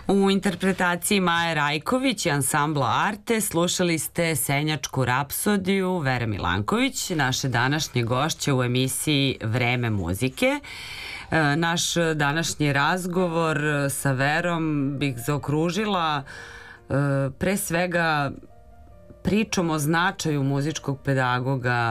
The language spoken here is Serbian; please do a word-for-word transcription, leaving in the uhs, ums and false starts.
U interpretaciji Maje Rajković i ansambla Arte slušali ste Senjačku rapsodiju Vere Milanković, naše današnje gošće u emisiji Vreme muzike. Naš današnji razgovor sa Verom bih zaokružila pre svega pričom o značaju muzičkog pedagoga